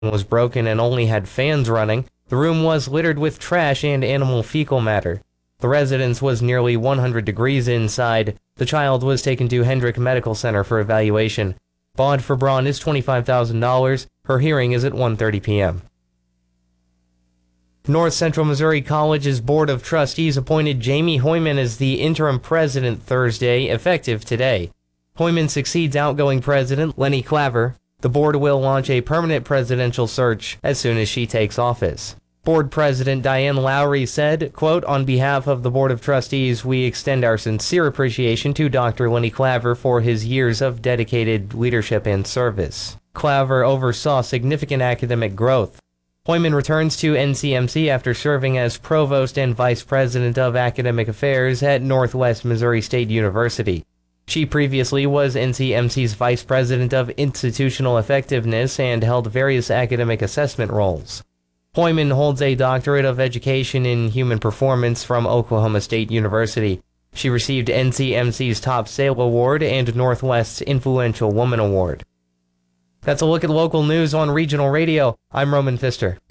was broken and only had fans running. The room was littered with trash and animal fecal matter. The residence was nearly 100 degrees inside. The child was taken to Hendrick Medical Center for evaluation. Bond for Braun is $25,000. Her hearing is at 1:30 p.m. North Central Missouri College's Board of Trustees appointed Jamie Hoyman as the interim president Thursday, effective today. Hoyman succeeds outgoing president Lenny Claver. The board will launch a permanent presidential search as soon as she takes office. Board President Diane Lowry said, quote, "On behalf of the Board of Trustees, we extend our sincere appreciation to Dr. Lenny Claver for his years of dedicated leadership and service." Claver oversaw significant academic growth. Hoyman returns to NCMC after serving as Provost and Vice President of Academic Affairs at Northwest Missouri State University. She previously was NCMC's Vice President of Institutional Effectiveness and held various academic assessment roles. Hoyman holds a Doctorate of Education in Human Performance from Oklahoma State University. She received NCMC's Top Sale Award and Northwest's Influential Woman Award. That's a look at local news on Regional Radio. I'm Roman Pfister.